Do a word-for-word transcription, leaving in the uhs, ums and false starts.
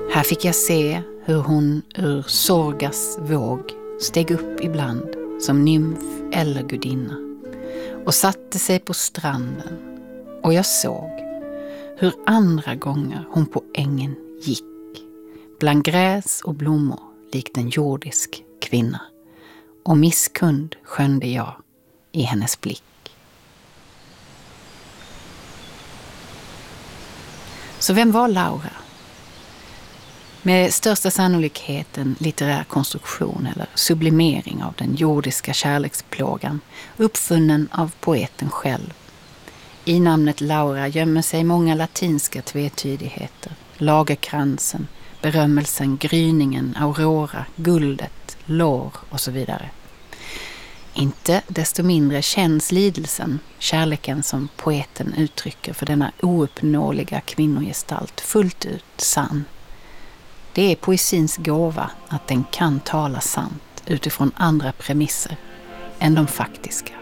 Här fick jag se hur hon ur sorgas våg steg upp ibland som nymf eller gudinna och satte sig på stranden, och jag såg hur andra gånger hon på ängen gick bland gräs och blommor likt en jordisk kvinna, och misskund skönde jag i hennes blick. Så vem var Laura? Med största sannolikhet en litterär konstruktion eller sublimering av den jordiska kärleksplågan, uppfunnen av poeten själv. I namnet Laura gömmer sig många latinska tvetydigheter: lagerkransen, berömmelsen, gryningen, aurora, guldet, lår och så vidare. Inte desto mindre känns lidelsen, kärleken som poeten uttrycker för denna ouppnåeliga kvinnogestalt fullt ut sann. Det är poesins gåva att den kan tala sant utifrån andra premisser än de faktiska.